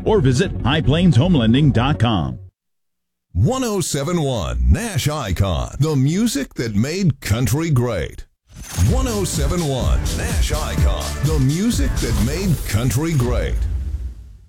or visit highplainshomelending.com. 1071 Nash Icon, the music that made country great. 1071 Nash Icon, the music that made country great.